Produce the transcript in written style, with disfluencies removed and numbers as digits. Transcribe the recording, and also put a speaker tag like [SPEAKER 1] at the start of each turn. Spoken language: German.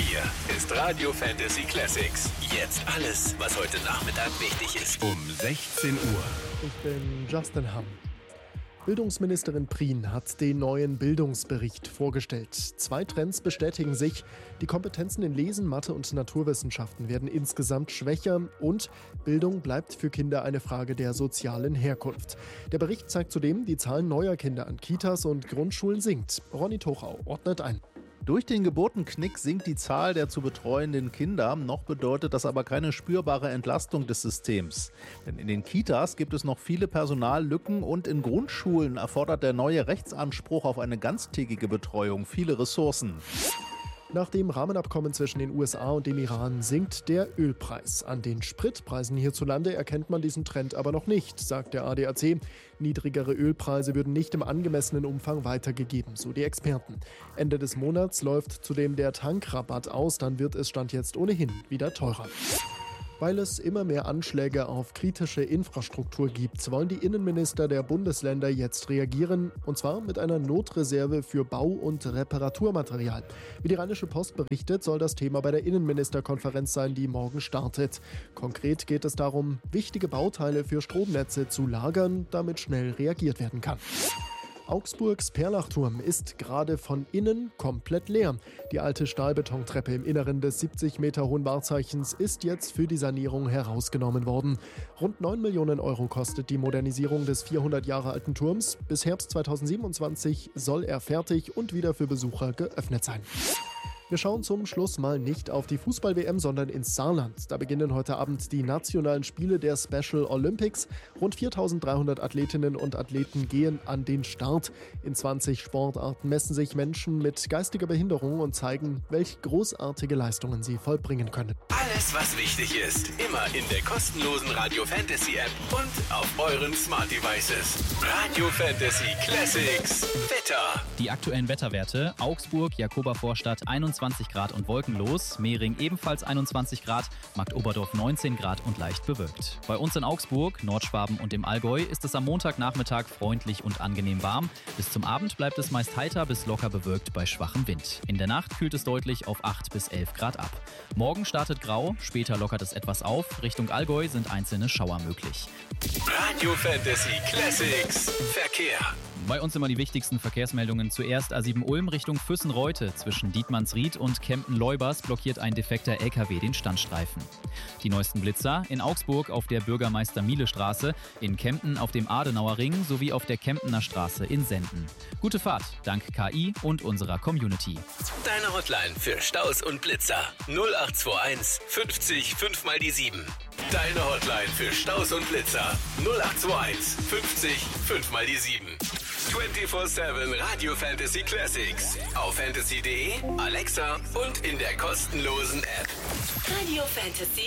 [SPEAKER 1] Hier ist Radio Fantasy Classics. Jetzt alles, was heute Nachmittag wichtig ist. Um 16 Uhr.
[SPEAKER 2] Ich bin Justin Hamm. Bildungsministerin Prien hat den neuen Bildungsbericht vorgestellt. 2 Trends bestätigen sich. Die Kompetenzen in Lesen, Mathe und Naturwissenschaften werden insgesamt schwächer und Bildung bleibt für Kinder eine Frage der sozialen Herkunft. Der Bericht zeigt zudem, die Zahl neuer Kinder an Kitas und Grundschulen sinkt. Ronny Tochau ordnet ein.
[SPEAKER 3] Durch den Geburtenknick sinkt die Zahl der zu betreuenden Kinder, noch bedeutet das aber keine spürbare Entlastung des Systems. Denn in den Kitas gibt es noch viele Personallücken und in Grundschulen erfordert der neue Rechtsanspruch auf eine ganztägige Betreuung viele Ressourcen.
[SPEAKER 2] Nach dem Rahmenabkommen zwischen den USA und dem Iran sinkt der Ölpreis. An den Spritpreisen hierzulande erkennt man diesen Trend aber noch nicht, sagt der ADAC. Niedrigere Ölpreise würden nicht im angemessenen Umfang weitergegeben, so die Experten. Ende des Monats läuft zudem der Tankrabatt aus, dann wird es Stand jetzt ohnehin wieder teurer. Weil es immer mehr Anschläge auf kritische Infrastruktur gibt, wollen die Innenminister der Bundesländer jetzt reagieren, und zwar mit einer Notreserve für Bau- und Reparaturmaterial. Wie die Rheinische Post berichtet, soll das Thema bei der Innenministerkonferenz sein, die morgen startet. Konkret geht es darum, wichtige Bauteile für Stromnetze zu lagern, damit schnell reagiert werden kann. Augsburgs Perlachturm ist gerade von innen komplett leer. Die alte Stahlbetontreppe im Inneren des 70 Meter hohen Wahrzeichens ist jetzt für die Sanierung herausgenommen worden. Rund 9 Millionen Euro kostet die Modernisierung des 400 Jahre alten Turms. Bis Herbst 2027 soll er fertig und wieder für Besucher geöffnet sein. Wir schauen zum Schluss mal nicht auf die Fußball-WM, sondern ins Saarland. Da beginnen heute Abend die nationalen Spiele der Special Olympics. Rund 4.300 Athletinnen und Athleten gehen an den Start. In 20 Sportarten messen sich Menschen mit geistiger Behinderung und zeigen, welch großartige Leistungen sie vollbringen können.
[SPEAKER 1] Alles, was wichtig ist, immer in der kostenlosen Radio Fantasy App und auf euren Smart Devices. Radio Fantasy Classics. Wetter.
[SPEAKER 4] Die aktuellen Wetterwerte: Augsburg, Jakobervorstadt 21 Grad und wolkenlos, Mehring ebenfalls 21 Grad, Marktoberdorf 19 Grad und leicht bewölkt. Bei uns in Augsburg, Nordschwaben und im Allgäu ist es am Montagnachmittag freundlich und angenehm warm. Bis zum Abend bleibt es meist heiter bis locker bewölkt bei schwachem Wind. In der Nacht kühlt es deutlich auf 8 bis 11 Grad ab. Morgen startet grau, später lockert es etwas auf. Richtung Allgäu sind einzelne Schauer möglich.
[SPEAKER 1] Radio Fantasy Classics. Verkehr.
[SPEAKER 4] Bei uns immer die wichtigsten Verkehrsmeldungen. Zuerst A7 Ulm Richtung Füssen-Reute. Zwischen Dietmannsried und Kempten-Leubers blockiert ein defekter LKW den Standstreifen. Die neuesten Blitzer: in Augsburg auf der Bürgermeister-Miele-Straße, in Kempten auf dem Adenauer Ring sowie auf der Kemptener Straße in Senden. Gute Fahrt, dank KI und unserer Community.
[SPEAKER 1] Deine Hotline für Staus und Blitzer. 0821 50 5 mal die 7. Deine Hotline für Staus und Blitzer. 0821 50 5 mal die 7. 24/7 Radio Fantasy Classics. Auf fantasy.de, Alexa und in der kostenlosen App.
[SPEAKER 5] Radio Fantasy